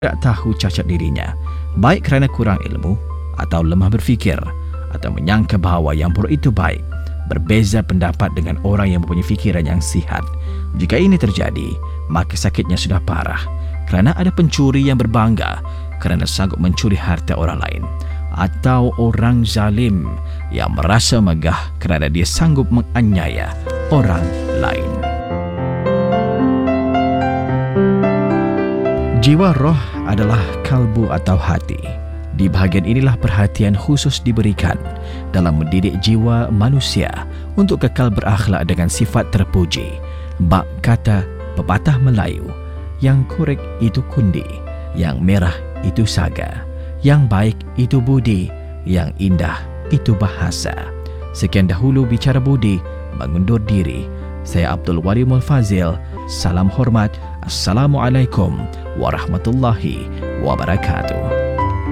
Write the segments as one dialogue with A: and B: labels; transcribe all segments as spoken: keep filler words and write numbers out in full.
A: tak tahu cacat dirinya, baik kerana kurang ilmu atau lemah berfikir atau menyangka bahawa yang buruk itu baik, berbeza pendapat dengan orang yang mempunyai fikiran yang sihat. Jika ini terjadi, maka sakitnya sudah parah kerana ada pencuri yang berbangga kerana sanggup mencuri harta orang lain, atau orang zalim yang merasa megah kerana dia sanggup menganiaya orang lain. Jiwa roh adalah kalbu atau hati. Di bahagian inilah perhatian khusus diberikan dalam mendidik jiwa manusia untuk kekal berakhlak dengan sifat terpuji. Bak kata pepatah Melayu, yang korek itu kundi, yang merah itu saga, yang baik itu budi, yang indah itu bahasa. Sekian dahulu bicara budi, mengundur diri. Saya Abdul Wali Mulfazil. Salam hormat. Assalamualaikum warahmatullahi wabarakatuh.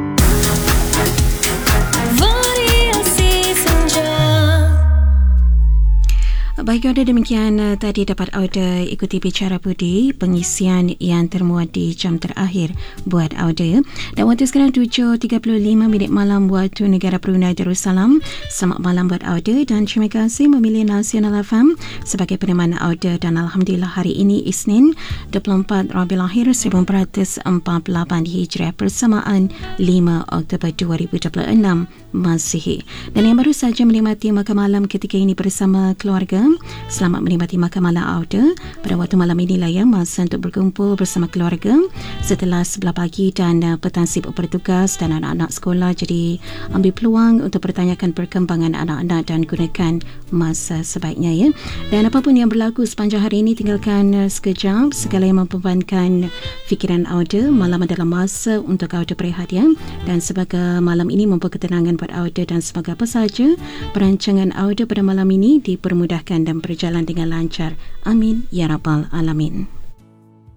B: Baik, ada demikian uh, tadi dapat audio ikuti bicara budi, pengisian yang termuat di jam terakhir buat audio. Dan waktu sekarang tujuh tiga puluh lima minit malam waktu negara Brunei Darussalam. Selamat malam buat audio dan terima kasih memilih Nasional F M sebagai peneman audio. Dan Alhamdulillah hari ini Isnin dua puluh empat Rabiul Akhir seribu empat ratus empat puluh lapan Hijriah bersamaan lima Oktober dua ribu dua puluh enam Masihi. Dan yang baru saja menikmati makan malam ketika ini bersama keluarga, selamat menikmati makan malam audio. Pada waktu malam inilah ya masa untuk berkumpul bersama keluarga setelah sebelah pagi dan uh, petang sibuk bertugas dan anak-anak sekolah. Jadi ambil peluang untuk bertanyakan perkembangan anak-anak dan gunakan masa sebaiknya ya. Dan apapun yang berlaku sepanjang hari ini, tinggalkan uh, sekejap segala yang membebankan fikiran audio. Malam adalah masa untuk audio berehat ya. Dan semoga malam ini membawa ketenangan buat audio dan semoga apa saja perancangan audio pada malam ini dipermudahkan dan berjalan dengan lancar. Amin ya rabbal alamin.